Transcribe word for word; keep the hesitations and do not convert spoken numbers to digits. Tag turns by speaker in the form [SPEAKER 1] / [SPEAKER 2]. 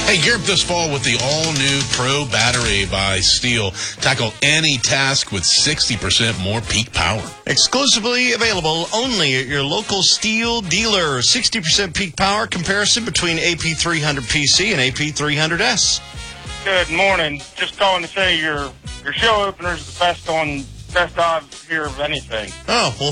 [SPEAKER 1] Hey, gear up this fall with the all-new Pro Battery by Steel. Tackle any task with sixty percent more peak power.
[SPEAKER 2] Exclusively available only at your local Steel dealer. sixty percent peak power comparison between A P three hundred P C and A P three hundred S.
[SPEAKER 3] Good morning. Just calling to say your your show opener is the best on best I've heard of anything.
[SPEAKER 2] Oh, well,